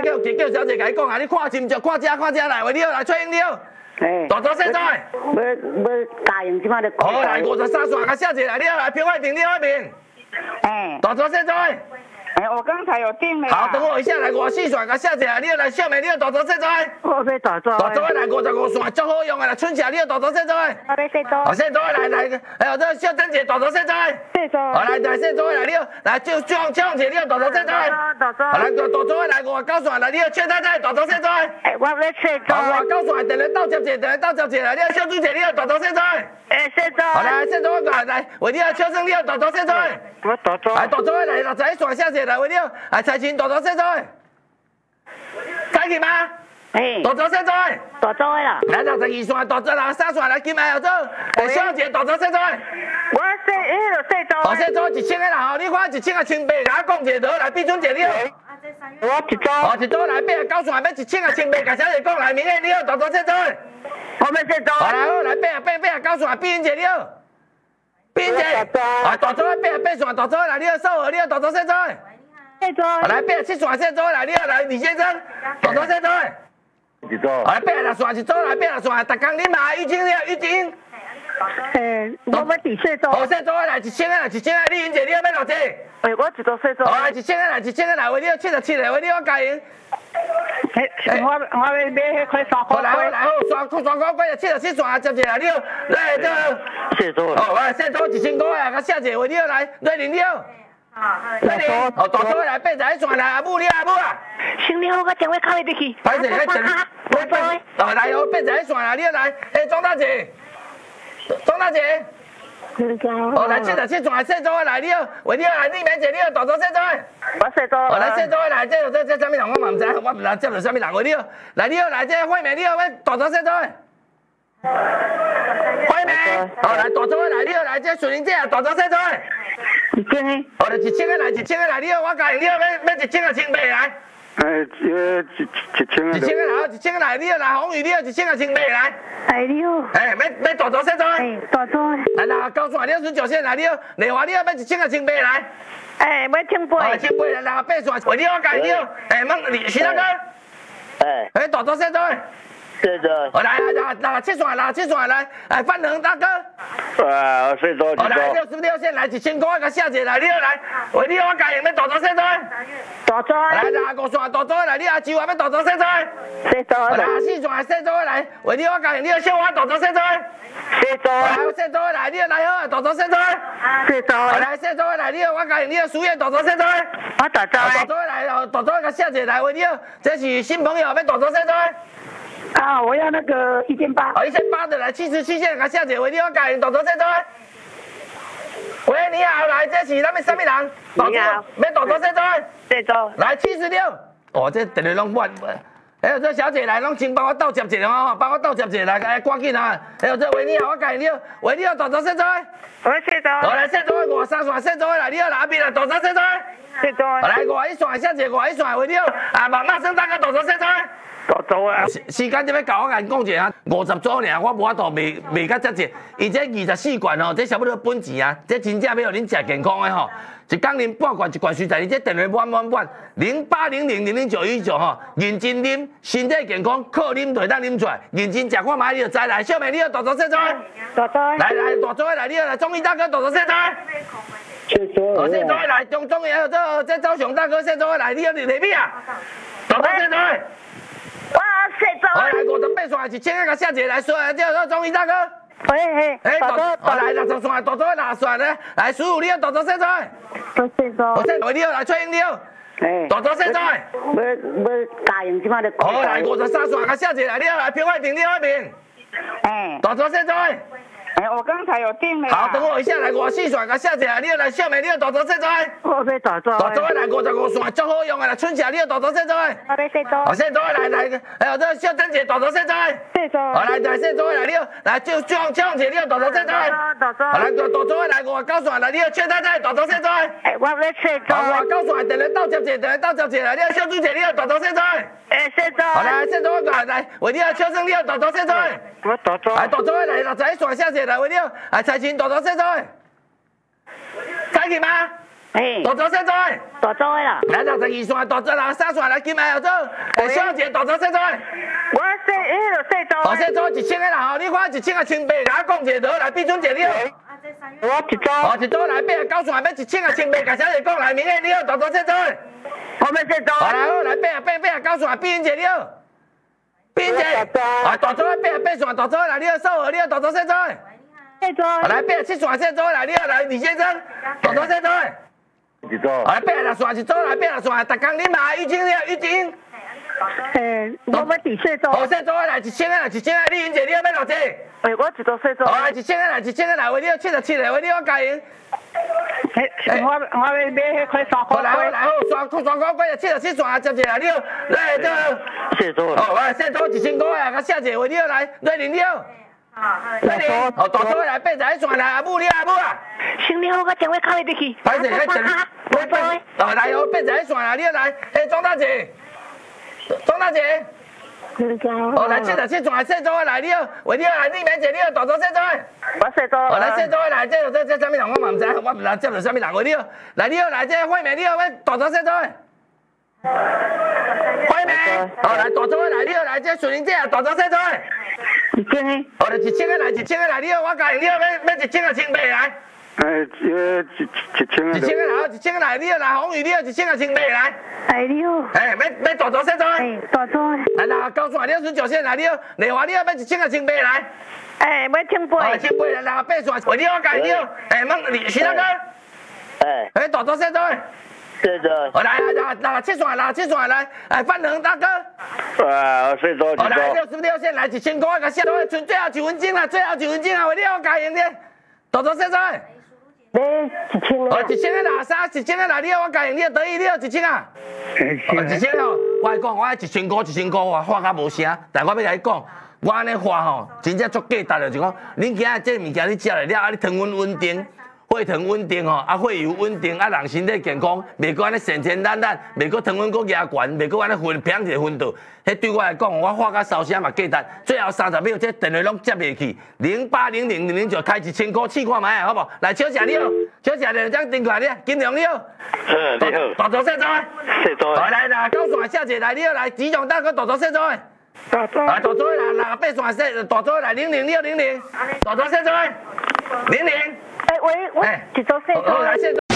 叫小姐甲你讲啊，你看清楚，看遮来，为你来确认了。大早现在。 要答应即摆就讲。 好，来53线，甲小姐来，你来票我订了那边。大早现在。 我刚才有订了。 好，等我一下来54线，甲小姐来，你来小妹，你大早现在。 我要大早。 大早来55线，足好用的啦，春茶你大早现在。 我要小早。 现在来，还有这小珍姐大早现在。 小早。 好来现在来，你来就江姐，你大早现在。 大早。 好来大早来59线来，你确认在大早现在。 我要小早。 好59线，等下到接姐来，你小朱姐你大早现在。 小早。 好来现在我来，为你超生你大早现在。 我大早。 大早来61线小姐来，为你财前大早现在。再见吗？大早现在。 大早的啦。 来62线，大早63线来，今晚要做。小姐大早现在。 我小早。 小早1000个啦，你看1000个1,800，甲我讲一下来，比准一了。 我一早。 一早来89线，要1000个1,800，甲小姐讲来，明天你大早现在。 我要小早。 好来89线，比准一了。比准。大早88线，大早来，你收号，你大早现在。 小早。 来87线，小早来，你来李先生，大早现在。 一早。 来86线，一早来86线，逐工你嘛，玉晶。 我要第小早。 小早来1000个来，1000个，你姐你要落这？ 我一早小早。 好来1000个来，为你77个，为你加赢。 我要买迄块3块。 来，3块贵77线，接一来了，来这。 小早。 来小早1000块啊，甲小姐为你来零了。大早来81线来，阿母你阿母啊。 行李我电话敲入去。 歹势，来81线来，你来，庄大姐。来77线，小早来了，为你来，你免坐，你大早小早。 我小早。 来小早来，这啥物人我嘛唔知，我唔知接到啥物人为你，来你来这慧美，你要大早小早。慧美，来大早来，你来这顺英姐大早小早。 1000个。 来1000个来，你我教你要1000个1,800来。 1000个。 1000个来，你来红宇，你要1000个1,800来。 你好。 要大早小早。 大早。 来69线，你顺9线来，你要丽华，你要1000个1,800来。 要1,800。 1,800来68线，为你我教你要，徐大哥。大早小早。 小早。 来67线来，范恒大哥。 小早。 来66线来1000块，甲小姐来，你来，为你我教你要大早小早。 大早。 来65线大早来，你阿舅要大早小早。 小早。 64线小早来，为你我教你要小花大早小早。 小早。 小早来，你来好大早小早。 小早。 来小早来，我教你要输液大早小早。 我大早。 大早来，大早甲小姐来，为你这是新朋友要大早小早。 我要那个1800。 1800的来77线，甲小姐为你我教你大早小早。喂，你好，来，这是啥物人？ 你好。 要大早小早。 小早。 来76。这电话拢满。这小姐来，拢请帮我倒接一个哦，帮我倒接一个来，赶紧啊！这为你好，我教你，为你大早小早。 我小早。 来小早53线，小早来，你要哪边啊？大早小早。 小早。 来51线，小姐51线，为你马上大家大早小早。 大早啊！ 时间就要到，我甲你讲者啊，50组尔，我无法度卖到遮济。伊这24罐吼，这差不多本钱啊，这真正要恁食健康的吼。一工啉半罐，一罐水在你这电话满0800000919吼，认真啉，身体健康，靠啉就会当啉出来。认真食看卖你就知来，小妹你要大早小早。 大早。 来大早来，你要来中医大哥大早小早。小早来，中医还有这周雄大哥小早来，你要来边啊？大早小早。 我小早。 来58线1000个小姐来说，这中医大哥。 大早。 来60线，大早60线咧，来师傅你要大早小早。 小早。 为你来确认了。大早小早。 要答应即摆就讲。 好来53线，甲小姐来，你来票我订了那边。大早小早。 我刚才有订了。 好，等我一下来54线，甲小姐来，你来小妹，你要大早小早。 我要大早。 大早来55线，足好用的啦，春茶你要大早小早。 我要小早。 小早来，还有这小珍姐大早小早。 小早。 来小早来，你来就江姐你要大早小早。 大早。 来大早来59线来，你要确认在大早小早。 我要小早。 59线，等下到接者来，你要小猪姐你要大早小早。 小早。 来小早来，为你要超生你要大早小早。 我大早。 大早来61线小姐来，为你要财前大早小早。再见吗？ 嘿， 大组小组的， 大组的啦。 来62线，大组63线来金牌号组，小姐大组小组的， 我小组。 小组1000个啦吼，你看1000个1,800，甲我讲一个来，比准一了。 我一组。 一组来89线，要1000个1,800，甲小姐讲来，明个你好，大组小组的。 我们小组。 好来好来89线，比因一了。比因一，大组的88线，大组来你好，数号你好，大组小组的。 小组。 来87线小组来你好，来李先生，大组小组的。 一组。 来86线一组来86线，逐工你嘛，玉晶了，玉晶。 我们第小组。 小组来1000个来1000个，你赢一了要偌济？ 我一组小组。 来1000个来1000个来，为你77个，为你我加赢。 我要买迄块3块。 来好，双块贵77线接一个你好，来这。 小组。 来小组1000块啊，甲写一个为你好来，瑞玲你好。瑞玲，大组来81线来，阿母你阿母啊。 兄弟，我电话敲入去。 歹势，迄来来哦，81线来，你好来，庄大姐。庄大姐，来77线小组来，你好，为你好来，你免坐，你好，大组小组。 我小组。 来小组来，这啥物人我嘛唔知，我唔知接到啥物人，为你好，来你好来，这慧美你好，要大组小组。慧美，来大组来，你好来，这顺英姐大组小组。 1000个。 来1000个来，1000个来，你好，我教你好，要1000个1,800来。 1000个。 1000个来，1000个来，你好来，红宇你好，1000个1,800来。 你好。 要大组小组。 大组。 来69线，你好顺9线来，你好，丽华你好，要1000个1,800来。 要1,800。 1,800来68线，为你我教你好，徐大哥。大组小组。 小组。 来67线来，范恒大哥。 小组。 来66线来1000块，甲写落去，剩最后1分钟啦，最后1分钟啊，为你我加赢的。大组小组。 要1000个。 1000个拿啥？1000个拿你好，我教赢你得意，你好1000啊。1000个吼，我来讲，我1000块我花甲无声，但我要甲你讲，我安尼花吼，真正足价值，就讲，恁今仔这物件你食来了，啊你糖分稳定，血糖稳定吼，啊血油稳定，啊人身体健康，袂过安尼神神懒懒，袂过糖分阁压悬，袂过安尼分平一个分度，迄对我来讲，我花甲烧声嘛价值，最后30秒这电话拢接袂去，080000就开1000块试看卖好不好？来小姐你好，小姐2张电话你，金良你好。 你好。 大组小组。 小组。 来9线写一来，你好来，吉祥大哥大组小组。 大组。 大组来68线写，大组来00你好00，大组小组00。 我一组小组。 来小组。